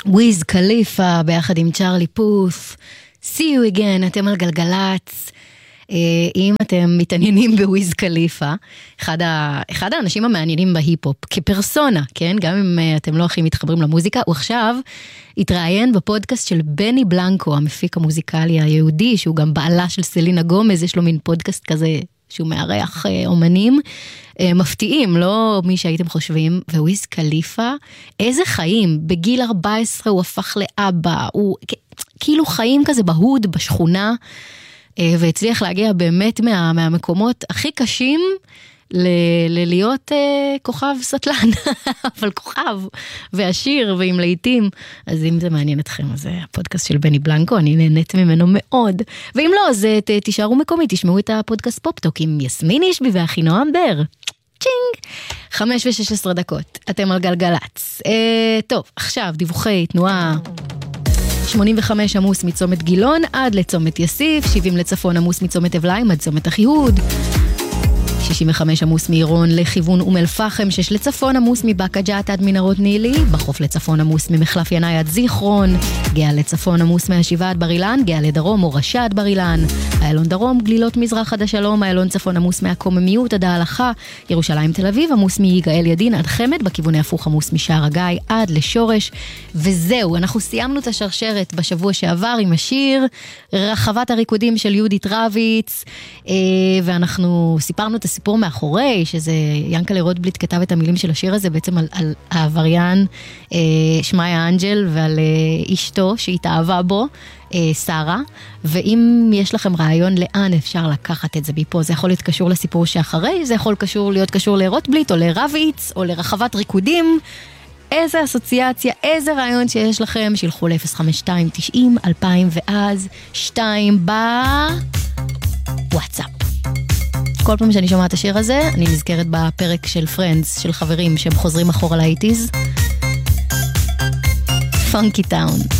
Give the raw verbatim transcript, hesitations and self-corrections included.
וויז קליפה ביחד עם צ'רלי פוף. See you again, אתם על גלגלץ. אם אתם מתעניינים בוויז קליפה, אחד, ה... אחד האנשים המעניינים בהיפ-הופ, כפרסונה, כן? גם אם אתם לא הכי מתחברים למוזיקה, הוא עכשיו התראיין בפודקאסט של בני בלנקו, המפיק המוזיקלי היהודי, שהוא גם בעלה של סלינה גומז, יש לו מין פודקאסט כזה שהוא מארח אומנים, מפתיעים, לא מי שהייתם חושבים, וויז קליפה, איזה חיים, בגיל ארבע עשרה הוא הפך לאבא, הוא כאילו חיים כזה בהוד, בשכונה, והצליח להגיע באמת מה, מהמקומות הכי קשים, ל- להיות uh, כוכב סטלן, אבל כוכב, ועשיר, ועם לעיתים. אז אם זה מעניין אתכם, אז זה הפודקאסט של בני בלנקו, אני נהנית ממנו מאוד. ואם לא, אז ת, תישארו מקומי, תשמעו את הפודקאסט פופטוק עם יסמין אישבי ואחינועם בר. צ'ינג! חמש ושש עשרה דקות, אתם על גלגלץ. אה, טוב, עכשיו דיווחי תנועה... שמונים וחמש עמוס מצומת גילון עד לצומת יסיף, שבעים לצפון עמוס מצומת אבליים עד צומת אחיהוד, שישים וחמש עמוס מעירון לכיוון אום אל פחם, שש לצפון עמוס מבאקה ג'ת עד מנהרות נילי, בחוף לצפון עמוס ממחלף ינאי עד זיכרון, גאה לצפון עמוס מהשיבה עד בר אילן, גאה לדרום מורשה עד בר אילן, איילון דרום גלילות מזרח עד השלום, איילון צפון עמוס מהקוממיות עד ההלכה, ירושלים תל אביב עמוס מיגאל ידין עד חמד, בכיווני הפוך עמוס משער הגיא עד לשורש. וזהו, אנחנו סיימנו את השרשרת בשבוע שעבר עם השיר רחבת הריקודים של יהודית רביץ, ואנחנו סיפרנו את הסיפור מאחורי, שזה ינקלה רוטבליט כתב את המילים של השיר הזה בעצם על, על העבריין אה, שמיה אנג'ל ועל אה, אשתו שהתאהבה בו, אה, שרה, ואם יש לכם רעיון לאן אפשר לקחת את זה מפה, זה יכול להיות קשור לסיפור שאחרי, זה יכול קשור, להיות קשור לרוטבליט או לרביץ או לרחבת ריקודים, איזה אסוציאציה, איזה רעיון שיש לכם, שילחו ל-אפס חמש שתיים תשעים אלפיים ואז שתיים בוואטסאפ. כל פעם שאני שומעת את השיר הזה, אני נזכרת בפרק של פרנדס, של חברים שהם חוזרים אחורה לאייטיז. פאנקי טאון.